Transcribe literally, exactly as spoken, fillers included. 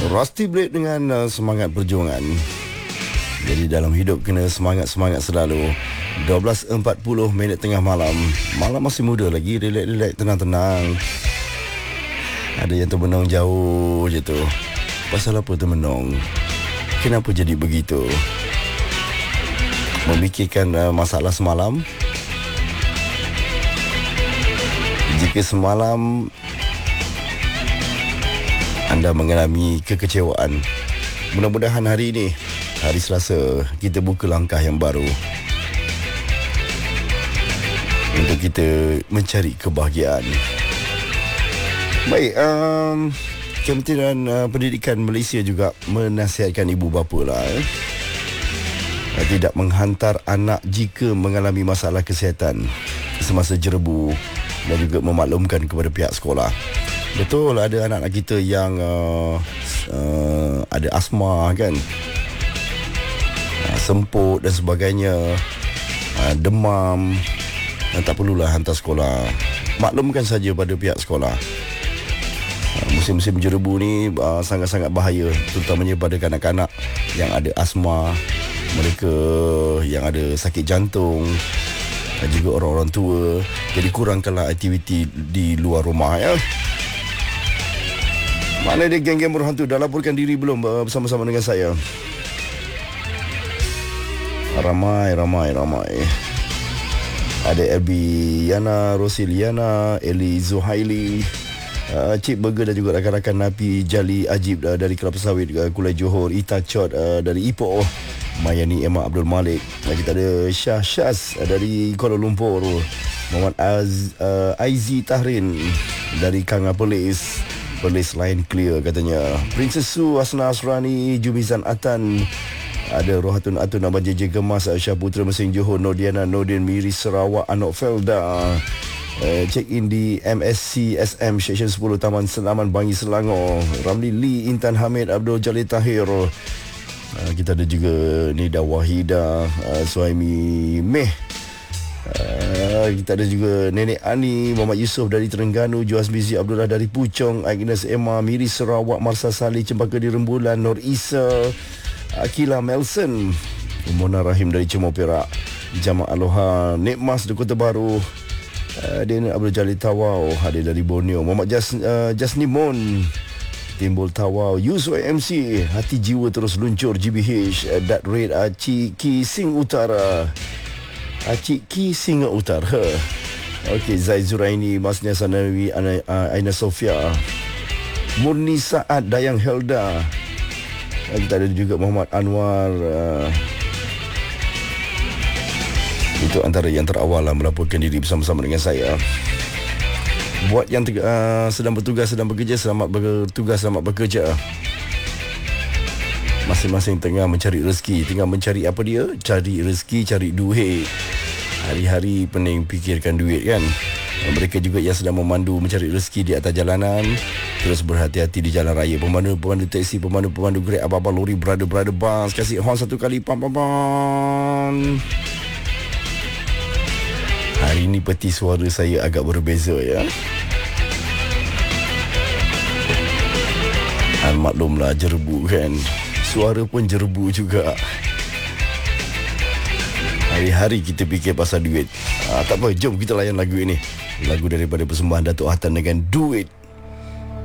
Rusty Blade dengan uh, semangat perjuangan. Jadi dalam hidup kena semangat-semangat selalu. dua belas empat puluh minit tengah malam. Malam masih muda lagi, relax-relax, tenang-tenang. Ada yang termenung jauh je tu. Pasal apa termenung? Kenapa jadi begitu? Memikirkan uh, masalah semalam. Jika semalam anda mengalami kekecewaan, mudah-mudahan hari ini, hari Selasa, kita buka langkah yang baru untuk kita mencari kebahagiaan. Baik, um, Kementerian uh, Pendidikan Malaysia juga menasihatkan ibu bapa lah, eh, tidak menghantar anak jika mengalami masalah kesihatan semasa jerebu dan juga memaklumkan kepada pihak sekolah. Betul, ada anak-anak kita yang uh, uh, ada asma kan, uh, semput dan sebagainya, uh, demam, dan tak perlulah hantar sekolah. Maklumkan saja pada pihak sekolah. uh, Musim-musim jerebu ni uh, sangat-sangat bahaya, terutamanya pada kanak-kanak yang ada asma, mereka yang ada sakit jantung, dan juga orang-orang tua. Jadi kurangkanlah aktiviti di luar rumah, ya. Mana dia geng-geng berhantu? Dah laporkan diri belum bersama-sama dengan saya? Ramai, ramai, ramai. Ada Elby Yana, Rosiliana, Eli Zuhaili, uh, Cik Burger dan juga rakan-rakan Napi Jali Ajib uh, dari Kelapa Sawit, uh, Kulai Johor, Ita Chot uh, dari Ipoh, Mayani Emma Abdul Malik. uh, Kita ada Syah Syaz uh, dari Kuala Lumpur, Muhammad Az, uh, Aizi Tahrin dari Kanga Perlis. Perlis lain clear katanya. Princess Su, Asna Asrani, Jumizan Atan, ada Rohatun Atun, Abang J J Gemas, Syah Putra Mesin Johor, Nordiana Nordin, Miri Sarawak, Anok Felda. uh, Check in di M S C S M Seksyen sepuluh Taman Selaman Bangi Selangor. Ramli Lee, Intan Hamid, Abdul Jalil Tahir. uh, Kita ada juga Nida Wahida, uh, Suhaimi Meh. Uh, kita ada juga Nenek Ani, Muhammad Yusof dari Terengganu, Juaz Bizi Abdullah dari Puchong, Agnes Emma, Miri Sarawak, Marsa Salih, Cempaka di Rembulan, Nur Isa, Akila Melson, Mona Rahim dari Cemor Perak, Jamak Aloha, Nikmas di Kota Baru, uh, Daniel Abdul Jalil Tawau, hadir dari Borneo, Muhammad Jas, uh, Jasni Mon, Timbul Tawau, Yusuf M C, Hati Jiwa Terus Luncur, G B H, uh, Dat Red, Aci Ki Sing Utara, Acik Ki Singa Utara. Okey, Zaid Zuraini, Masnya Sanawi, Aina, Aina Sofia, Murni Saad, Dayang Helda. Kita ada juga Muhammad Anwar. Uh, itu antara yang terawal lah melaporkan diri bersama-sama dengan saya. Buat yang uh, sedang bertugas, sedang bekerja, selamat bertugas, selamat bekerja. Masing-masing tengah mencari rezeki. Tengah mencari apa dia? Cari rezeki, cari duit. Hari-hari pening fikirkan duit kan. Mereka juga yang sedang memandu mencari rezeki di atas jalanan, terus berhati-hati di jalan raya. Pemandu-pemandu teksi, pemandu-pemandu Grab, abang-abang lori, brother-brother bus, kasih horn satu kali, pam pam pam. Hari ini peti suara saya agak berbeza, ya. Dan maklumlah jerebu kan, suara pun jerebu juga. Hari-hari kita fikir pasal duit. ah, Tak apa, jom kita layan lagu ini. Lagu daripada persembahan Datuk Hatan dengan Duit.